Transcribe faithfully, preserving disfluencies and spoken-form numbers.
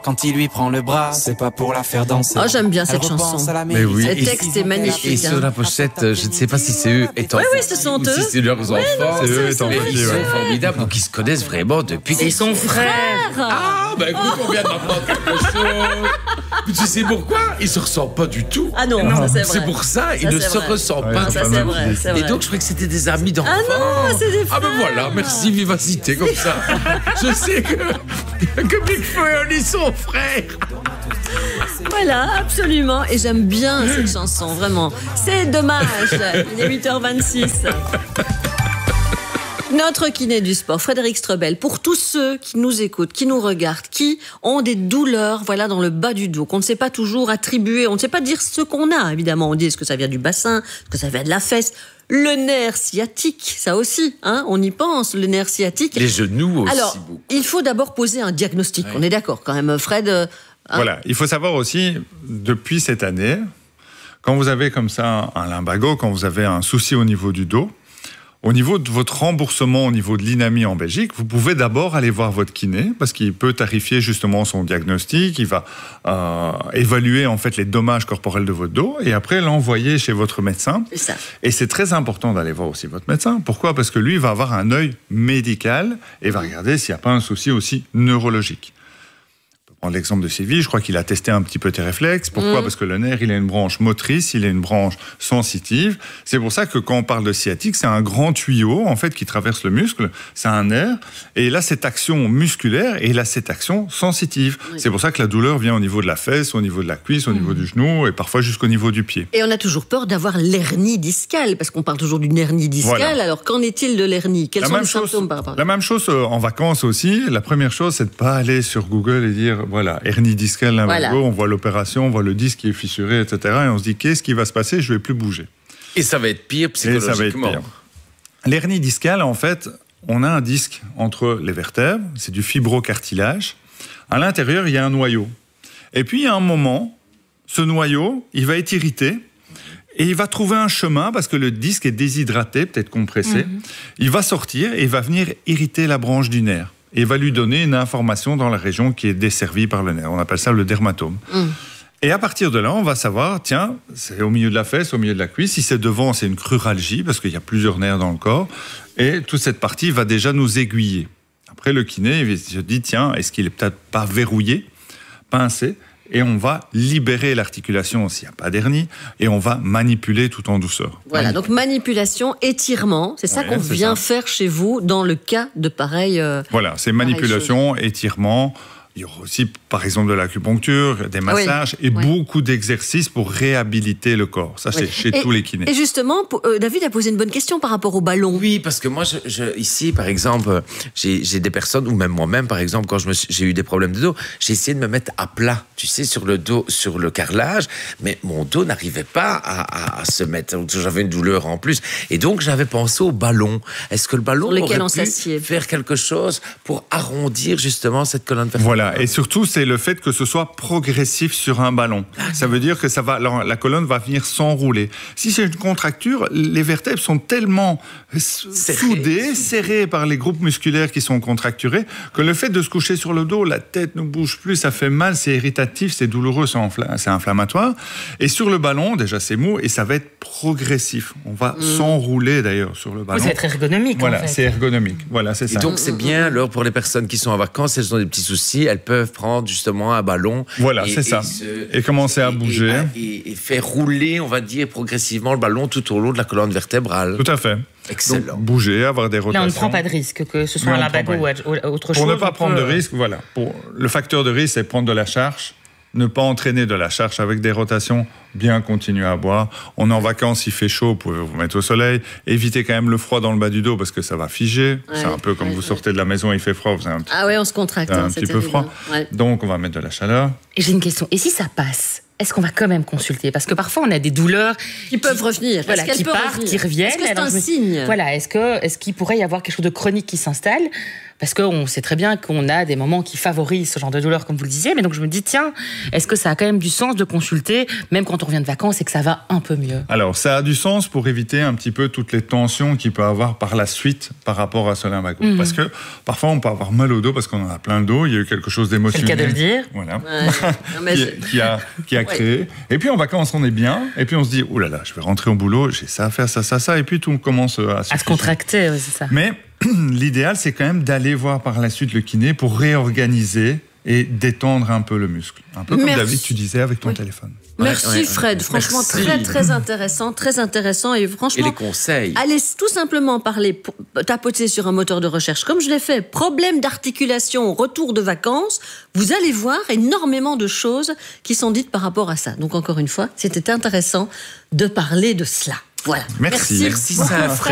Quand il lui prend le bras, c'est pas pour la faire danser. Oh, j'aime bien cette chanson. Mais oui. Le texte est magnifique. Et sur la pochette, je ne sais pas si c'est eux étant Oui, oui, ce sont eux. si c'est leurs enfants. non, c'est eux c'est- étant c'est- petits, c'est- ouais. Formidables. Donc ils se connaissent vraiment depuis. Et son frère. Ah, bah écoute, on vient d'apprendre quelque chose. Mais tu sais pourquoi? Ils se ressemblent pas du tout. Ah non, ça, c'est vrai. C'est pour ça, ils Ça, ne c'est se vrai. ressemblent Ouais, pas. Ça, c'est vrai, c'est Et vrai. donc je croyais que c'était des amis d'enfants. Ah non, c'est des Ah ben frères. voilà, merci Vivacité comme ça. Je sais que, que Big Flo et Oli sont frères. Voilà, absolument. Et j'aime bien cette chanson, vraiment. C'est dommage. Il est huit heures vingt-six. Notre kiné du sport, Frédéric Strebel, pour tous ceux qui nous écoutent, qui nous regardent, qui ont des douleurs, voilà, dans le bas du dos, qu'on ne sait pas toujours attribuer, on ne sait pas dire ce qu'on a, évidemment. On dit est-ce que ça vient du bassin, est-ce que ça vient de la fesse, le nerf sciatique, ça aussi, hein, on y pense, le nerf sciatique. Les genoux aussi. Alors, beaucoup. il faut d'abord poser un diagnostic. Ouais. On est d'accord, quand même, Fred. euh, hein. Voilà, il faut savoir aussi, depuis cette année, quand vous avez comme ça un lumbago, quand vous avez un souci au niveau du dos, au niveau de votre remboursement, au niveau de l'I N A M I en Belgique, vous pouvez d'abord aller voir votre kiné parce qu'il peut tarifier justement son diagnostic, il va euh, évaluer en fait les dommages corporels de votre dos et après l'envoyer chez votre médecin. C'est ça. Et c'est très important d'aller voir aussi votre médecin. Pourquoi? Parce que lui va avoir un œil médical et va regarder s'il n'y a pas un souci aussi neurologique. On prend l'exemple de Sylvie, je crois qu'il a testé un petit peu tes réflexes. Pourquoi? Mmh. Parce que le nerf, il a une branche motrice, il a une branche sensitive. C'est pour ça que quand on parle de sciatique, c'est un grand tuyau, en fait, qui traverse le muscle. C'est un nerf. Et il a cette action musculaire et il a cette action sensitive. Oui. C'est pour ça que la douleur vient au niveau de la fesse, au niveau de la cuisse, au niveau du genou et parfois jusqu'au niveau du pied. Et on a toujours peur d'avoir l'hernie discale, parce qu'on parle toujours d'une hernie discale. Voilà. Alors, qu'en est-il de l'hernie? Quels La sont même les chose, symptômes par rapport à la même chose euh, en vacances aussi. La première chose, c'est de pas aller sur Google et dire voilà, hernie discale, lumbago, Voilà. on voit l'opération, on voit le disque qui est fissuré, et cetera. Et on se dit qu'est-ce qui va se passer? Je vais plus bouger. Et ça va être pire Et ça va être psychologiquement. pire. L'hernie discale, en fait, on a un disque entre les vertèbres, c'est du fibrocartilage. À l'intérieur, il y a un noyau. Et puis, il y a un moment, ce noyau, il va être irrité. Et il va trouver un chemin, parce que le disque est déshydraté, peut-être compressé. Mhm. Il va sortir et il va venir irriter la branche du nerf. Et il va lui donner une information dans la région qui est desservie par le nerf. On appelle ça le dermatome. Mm. Et à partir de là, on va savoir, tiens, c'est au milieu de la fesse, au milieu de la cuisse. Si c'est devant, c'est une cruralgie, parce qu'il y a plusieurs nerfs dans le corps. Et toute cette partie va déjà nous aiguiller. Après, le kiné, il se dit, tiens, est-ce qu'il est peut-être pas verrouillé, pincé? Et on va libérer l'articulation s'il n'y a pas d'hernie. Et on va manipuler tout en douceur. Voilà, donc manipulation, étirement, c'est ça Ouais, qu'on c'est vient ça. faire chez vous dans le cas de pareil. euh, Voilà, c'est manipulation, étirement. Il y aura aussi, par exemple, de l'acupuncture, des massages et oui. beaucoup d'exercices pour réhabiliter le corps. Ça, c'est ouais. chez Et- tous les kinés. Et justement, pour- euh, David a posé une bonne question par rapport au ballon. Oui, parce que moi, je, je- ici, par exemple, j'ai j'ai des personnes, ou même moi-même, par exemple, quand je me suis- j'ai eu des problèmes de dos, j'ai essayé de me mettre à plat, tu sais, sur le dos, sur le carrelage, mais mon dos n'arrivait pas à, à- à se mettre. Donc, j'avais une douleur en plus. Et donc, j'avais pensé au ballon. Est-ce que le ballon Sur lequel aurait on pu s'assied. faire quelque chose pour arrondir, justement, cette colonne vertébrale? Voilà, et surtout, c'est le fait que ce soit progressif sur un ballon. Ça veut dire que ça va, la, la colonne va venir s'enrouler. Si c'est une contracture, les vertèbres sont tellement s- Serrées. soudées, serrées par les groupes musculaires qui sont contracturés, que le fait de se coucher sur le dos, la tête ne bouge plus, ça fait mal, c'est irritatif, c'est douloureux, c'est infla- c'est inflammatoire. Et sur le ballon, déjà c'est mou, et ça va être progressif. On va s'enrouler d'ailleurs sur le Oui, ballon. ça va être ergonomique, Voilà, en fait. c'est ergonomique. Voilà, c'est Et ça. donc, c'est bien, alors, pour les personnes qui sont en vacances, elles ont des petits soucis, elles peuvent prendre justement un ballon. Voilà, et- c'est ça. se- Et commencer à et- bouger. Et, et- et faire rouler, on va dire, progressivement le ballon tout au long de la colonne vertébrale. Tout à fait. Excellent. Donc, bouger, avoir des rotations. Là, on ne prend pas de risque, que ce soit Non, un on prend lumbago pas. ou autre chose. Pour ne pas on prendre peut- de risque, voilà. Pour, le facteur de risque, c'est prendre de la charge, ne pas entraîner de la charge avec des rotations, bien continuer à boire. On est en vacances, il fait chaud, vous pouvez vous mettre au soleil. Évitez quand même le froid dans le bas du dos parce que ça va figer. c'est un peu comme ouais, vous ouais. sortez de la maison, il fait froid, vous avez un petit, Ah ouais, on se contracte. un hein, petit c'est peu terrible. froid. Ouais. Donc, on va mettre de la chaleur. Et j'ai une question. Et si ça passe, est-ce qu'on va quand même consulter? Parce que parfois, on a des douleurs Qui peuvent revenir. voilà, Est-ce qu'elles qui peuvent partent, revenir qui reviennent. Est-ce que c'est Alors, un je me- signe? Voilà, est-ce que est-ce qu'il pourrait y avoir quelque chose de chronique qui s'installe? Parce qu'on sait très bien qu'on a des moments qui favorisent ce genre de douleur, comme vous le disiez. Mais donc je me dis, tiens, est-ce que ça a quand même du sens de consulter, même quand on revient de vacances et que ça va un peu mieux? Alors, ça a du sens pour éviter un petit peu toutes les tensions qu'il peut avoir par la suite par rapport à ce lumbago. Mmh. Parce que parfois, on peut avoir mal au dos parce qu'on en a plein le dos. Il y a eu quelque chose d'émotionnel. C'est le cas de le dire. Voilà. Ouais. Non, mais qui, je... qui a, qui a créé. Ouais. Et puis, en vacances, on est bien. Et puis, on se dit, oh là là, je vais rentrer au boulot, j'ai ça à faire, ça, ça, ça. Et puis, tout commence à se, à se contracter, oui, c'est ça. Mais l'idéal, c'est quand même d'aller voir par la suite le kiné pour réorganiser et détendre un peu le muscle. Un peu comme Merci. David, tu disais avec ton oui. téléphone. Merci ouais, ouais, ouais. Fred, franchement Merci. très très intéressant, très intéressant et franchement. Et les conseils. Allez tout simplement parler, tapoter sur un moteur de recherche comme je l'ai fait. Problème d'articulation, retour de vacances. Vous allez voir énormément de choses qui sont dites par rapport à ça. Donc encore une fois, c'était intéressant de parler de cela. Voilà. Merci. Merci, Merci Fred.